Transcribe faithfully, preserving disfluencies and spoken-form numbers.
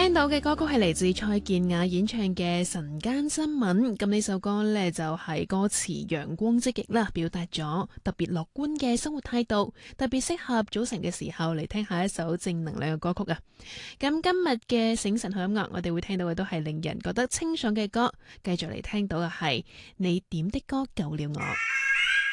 聽到嘅歌曲係嚟自蔡健雅演唱嘅《晨間新聞》，咁呢首歌呢，就係歌詞陽光積極啦，表達咗特別樂觀嘅生活態度，特別適合早晨嘅時候嚟聽下一首正能量嘅歌曲啊！咁今日嘅醒神好音樂，我哋會聽到嘅都係令人覺得清爽嘅歌，繼續嚟聽到嘅係你點的歌救了我。